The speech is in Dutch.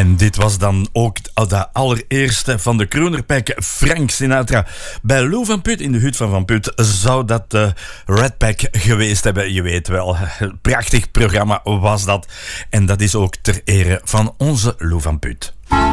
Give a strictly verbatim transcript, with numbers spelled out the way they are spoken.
En dit was dan ook de allereerste van de Kronerpack, Frank Sinatra. Bij Lou van Puut in de hut van Van Puut zou dat de Red Pack geweest hebben. Je weet wel, prachtig programma was dat. En dat is ook ter ere van onze Lou van Puut.